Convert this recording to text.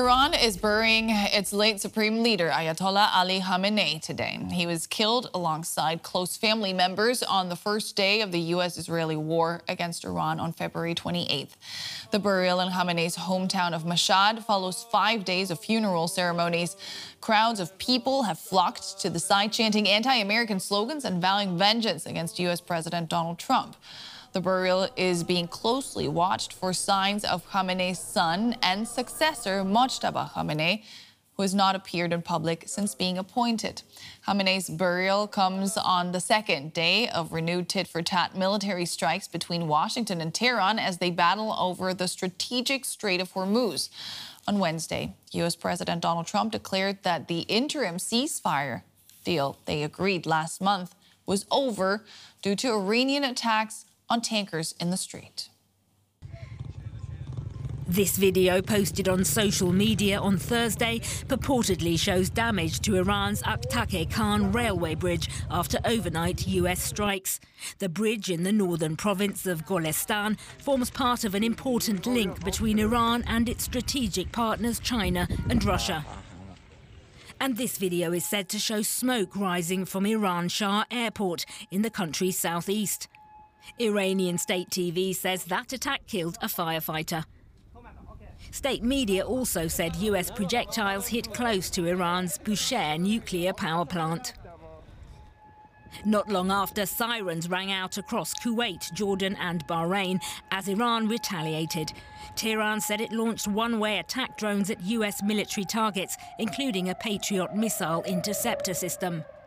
Iran is burying its late supreme leader, Ayatollah Ali Khamenei, today. He was killed alongside close family members on the first day of the U.S.-Israeli war against Iran on February 28th. The burial in Khamenei's hometown of Mashhad follows 5 days of funeral ceremonies. Crowds of people have flocked to the site, chanting anti-American slogans and vowing vengeance against U.S. President Donald Trump. The burial is being closely watched for signs of Khamenei's son and successor, Mojtaba Khamenei, who has not appeared in public since being appointed. Khamenei's burial comes on the second day of renewed tit-for-tat military strikes between Washington and Tehran as they battle over the strategic Strait of Hormuz. On Wednesday, U.S. President Donald Trump declared that the interim ceasefire deal they agreed last month was over due to Iranian attacks on tankers in the strait. This video, posted on social media on Thursday, purportedly shows damage to Iran's Aktake Khan railway bridge after overnight US strikes. The bridge in the northern province of Golestan forms part of an important link between Iran and its strategic partners China and Russia. And this video is said to show smoke rising from Iran Shah Airport in the country's southeast. Iranian state TV says that attack killed a firefighter. State media also said US projectiles hit close to Iran's Bushehr nuclear power plant. Not long after, sirens rang out across Kuwait, Jordan and Bahrain as Iran retaliated. Tehran said it launched one-way attack drones at US military targets, including a Patriot missile interceptor system.